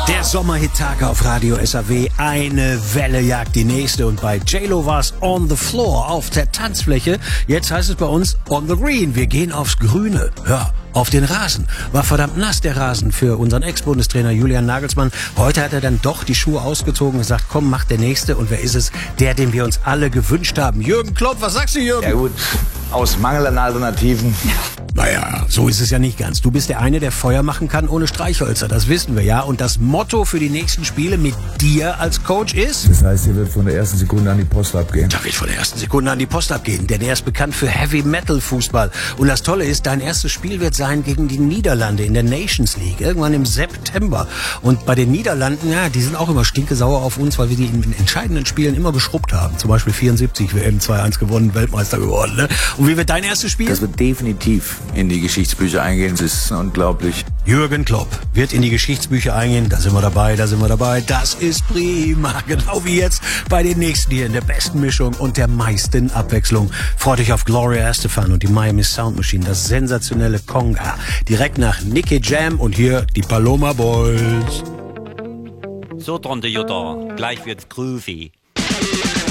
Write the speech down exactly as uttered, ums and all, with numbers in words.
Der Sommerhit-Tag auf Radio S A W. Eine Welle jagt die nächste. Und bei J-Lo war es on the floor, auf der Tanzfläche. Jetzt heißt es bei uns on the green. Wir gehen aufs Grüne. Ja, auf den Rasen. War verdammt nass, der Rasen, für unseren Ex-Bundestrainer Julian Nagelsmann. Heute hat er dann doch die Schuhe ausgezogen und gesagt, komm, mach der Nächste. Und wer ist es? Der, den wir uns alle gewünscht haben. Jürgen Klopp, was sagst du, Jürgen? Ja gut, aus Mangel an Alternativen. Naja, so ist es ja nicht ganz. Du bist der eine, der Feuer machen kann ohne Streichhölzer. Das wissen wir ja. Und das Motto für die nächsten Spiele mit dir als Coach ist? Das heißt, ihr wird von der ersten Sekunde an die Post abgehen. Da wird von der ersten Sekunde an die Post abgehen. Denn er ist bekannt für Heavy-Metal-Fußball. Und das Tolle ist, dein erstes Spiel wird sein gegen die Niederlande in der Nations League. Irgendwann im September. Und bei den Niederlanden, ja, die sind auch immer stinkesauer auf uns, weil wir die in entscheidenden Spielen immer geschrubbt haben. Zum Beispiel vierundsiebzig W M zwei eins gewonnen, Weltmeister geworden. Ne? Und wie wird dein erstes Spiel? Das wird definitiv in die Geschichtsbücher eingehen. Das ist unglaublich. Jürgen Klopp wird in die Geschichtsbücher eingehen. Da sind wir dabei, da sind wir dabei. Das ist prima. Genau wie jetzt bei den nächsten hier in der besten Mischung und der meisten Abwechslung. Freut euch auf Gloria Estefan und die Miami Sound Machine, das sensationelle Conga. Direkt nach Nicky Jam und hier die Paloma Boys. So, Tante Jutta, gleich wird's groovy.